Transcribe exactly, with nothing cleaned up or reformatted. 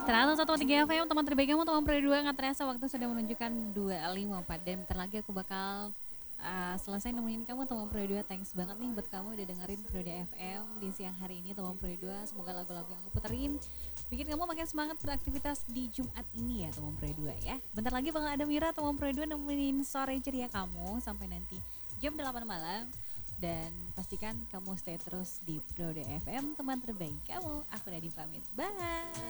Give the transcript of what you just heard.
seratus satu koma tiga F M, teman terbaik kamu, teman periode dua. Nggak terasa waktu sudah menunjukkan dua lima puluh empat. Dan bentar lagi aku bakal uh, selesai nemenin kamu, teman periode dua. Thanks banget nih buat kamu udah dengerin Periode F M di siang hari ini, teman periode dua. Semoga lagu-lagu yang aku puterin bikin kamu makin semangat beraktivitas di Jumat ini ya, teman periode dua ya. Bentar lagi bakal ada Mira, teman periode dua, nemenin sore ceria kamu sampai nanti jam delapan malam. Dan pastikan kamu stay terus di Periode F M, teman terbaik kamu. Aku Nadine pamit. Bye.